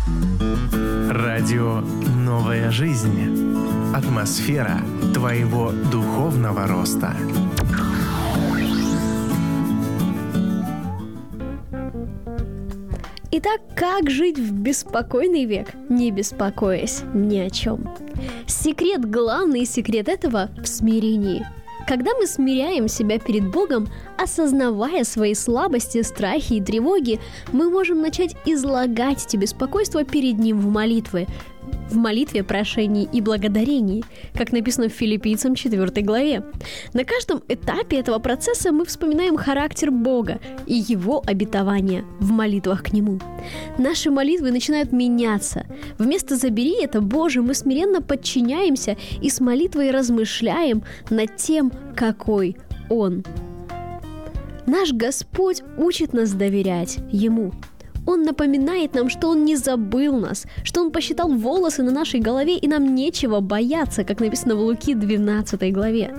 Радио «Новая жизнь». Атмосфера твоего духовного роста. Итак, как жить в беспокойный век, не беспокоясь ни о чем? Главный секрет этого в смирении. Когда мы смиряем себя перед Богом, осознавая свои слабости, страхи и тревоги, мы можем начать излагать эти беспокойства перед Ним в молитве, прошении и благодарении, как написано в Филиппийцам 4 главе. На каждом этапе этого процесса мы вспоминаем характер Бога и Его обетования в молитвах к Нему. Наши молитвы начинают меняться. Вместо «забери это, Боже», мы смиренно подчиняемся и с молитвой размышляем над тем, какой Он. Наш Господь учит нас доверять Ему. Он напоминает нам, что Он не забыл нас, что Он посчитал волосы на нашей голове, и нам нечего бояться, как написано в Луки 12 главе.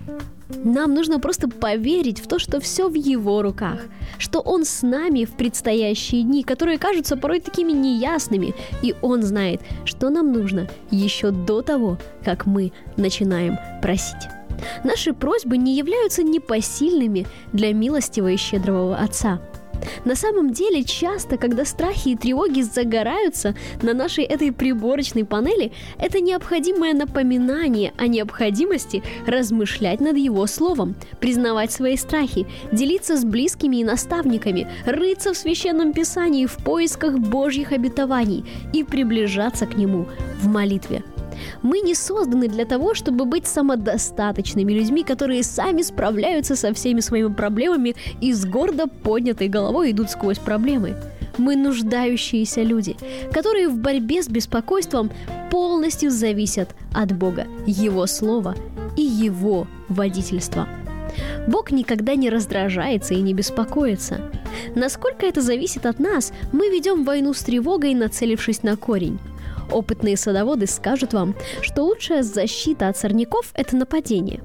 Нам нужно просто поверить в то, что все в Его руках, что Он с нами в предстоящие дни, которые кажутся порой такими неясными, и Он знает, что нам нужно еще до того, как мы начинаем просить. Наши просьбы не являются непосильными для милостивого и щедрого Отца. На самом деле, часто, когда страхи и тревоги загораются на нашей этой приборочной панели, это необходимое напоминание о необходимости размышлять над Его Словом, признавать свои страхи, делиться с близкими и наставниками, рыться в Священном Писании в поисках Божьих обетований и приближаться к Нему в молитве. Мы не созданы для того, чтобы быть самодостаточными людьми, которые сами справляются со всеми своими проблемами и с гордо поднятой головой идут сквозь проблемы. Мы нуждающиеся люди, которые в борьбе с беспокойством полностью зависят от Бога, Его Слова и Его водительства. Бог никогда не раздражается и не беспокоится. Насколько это зависит от нас, мы ведем войну с тревогой, нацелившись на корень. Опытные садоводы скажут вам, что лучшая защита от сорняков – это нападение.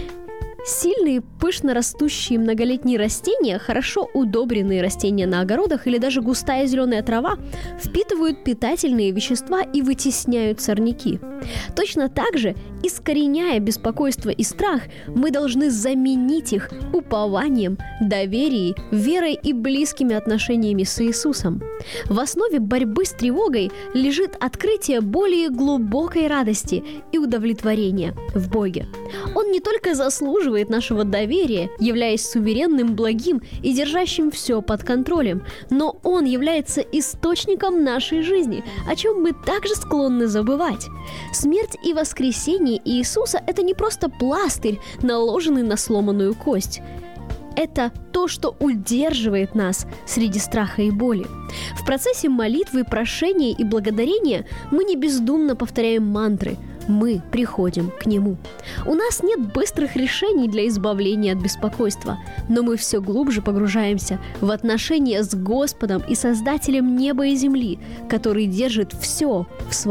Сильные, пышно растущие многолетние растения, хорошо удобренные растения на огородах или даже густая зеленая трава впитывают питательные вещества и вытесняют сорняки. Точно так же, искореняя беспокойство и страх, мы должны заменить их упованием, доверием, верой и близкими отношениями с Иисусом. В основе борьбы с тревогой лежит открытие более глубокой радости и удовлетворения в Боге. Он не только заслуживает нашего доверия, являясь суверенным, благим и держащим все под контролем, но Он является источником нашей жизни, о чем мы также склонны забывать. Смерть и воскресение Иисуса – это не просто пластырь, наложенный на сломанную кость. Это то, что удерживает нас среди страха и боли. В процессе молитвы, прошения и благодарения мы не бездумно повторяем мантры. Мы приходим к Нему. У нас нет быстрых решений для избавления от беспокойства, но мы все глубже погружаемся в отношения с Господом и Создателем неба и земли, который держит все в своей